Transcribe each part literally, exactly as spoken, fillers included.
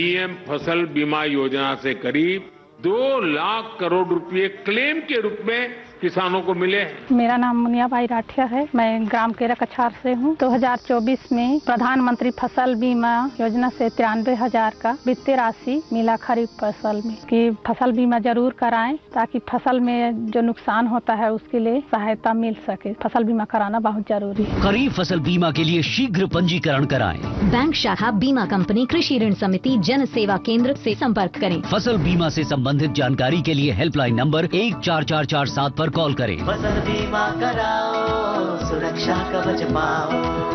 PM फसल बीमा योजना से करीब दो लाख करोड़ रुपए क्लेम के रूप में किसानों को मिले हैं। मेरा नाम मुनियाबाई राठिया है। मैं ग्राम केरा कछार से हूँ। दो हज़ार चौबीस में प्रधानमंत्री फसल बीमा योजना से तिरानवे हजार का वित्तीय राशि मिला खरीफ फसल में कि फसल बीमा जरूर कराएं ताकि फसल में जो नुकसान होता है उसके लिए सहायता मिल सके। फसल बीमा कराना बहुत जरूरी है। खरीफ फसल बीमा के लिए शीघ्र पंजीकरण कराएं। बैंक शाखा बीमा कंपनी कृषि ऋण समिति जन सेवा केंद्र से संपर्क करें। फसल बीमा से संबंधित जानकारी के लिए हेल्पलाइन नंबर एक चार चार चार सात पर कॉल करें। फसल बीमा कराओ, सुरक्षा कवच पाओ।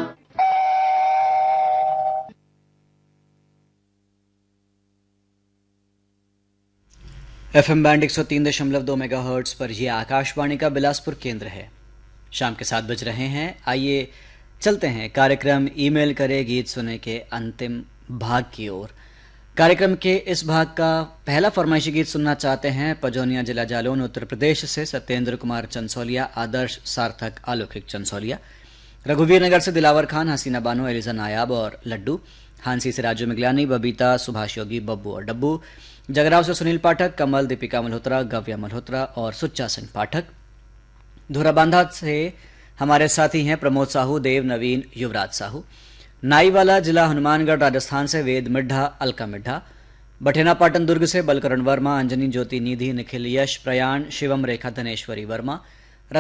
एफएम बैंड एक सौ तीन दशमलव दो मेगाहर्ट्ज पर यह आकाशवाणी का बिलासपुर केंद्र है। शाम के सात बज रहे हैं। आइए चलते हैं कार्यक्रम ईमेल करे गीत सुने के अंतिम भाग की ओर। कार्यक्रम के इस भाग का पहला फरमाइशी गीत सुनना चाहते हैं पजौनिया जिला जालौन उत्तर प्रदेश से सत्येंद्र कुमार चंसोलिया, आदर्श सार्थक, अलौकिक चंसोलिया, रघुवीर नगर से दिलावर खान, हसीना बानो, एलिजा नायाब और लड्डू, हांसी से राजू मिगलानी, बबीता, सुभाष योगी, बब्बू और डब्बू, जगराव से सुनील पाठक, कमल, दीपिका मल्होत्रा, गव्या मल्होत्रा और सुच्चा सिंह पाठक। धोराबांधा से हमारे साथी हैं प्रमोद साहू, देव, नवीन, युवराज साहू। नाईवाला जिला हनुमानगढ़ राजस्थान से वेद मिड्ढा, अलका मिड्ढा। बठेना पाटन दुर्ग से बलकरण वर्मा, अंजनी, ज्योति, निधि, निखिल, यश, प्रयाण, शिवम, रेखा, धनेश्वरी वर्मा।